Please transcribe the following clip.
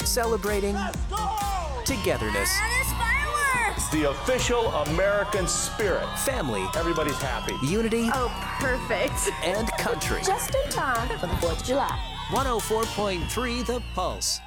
celebrating togetherness, It's the official American spirit. family, Everybody's happy. unity, Oh, perfect. and country. Just in time for the 4th of July. 104.3 The Pulse.